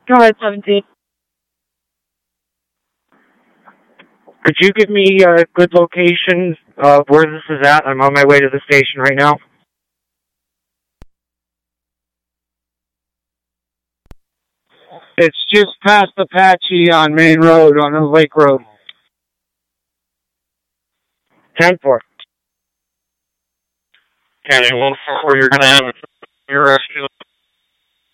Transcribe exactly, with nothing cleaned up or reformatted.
Go ahead, seventeen. Could you give me a good location of where this is at? I'm on my way to the station right now. It's just past Apache on Main Road, on the Lake Road. ten four. County one four, you're going to have your rescue.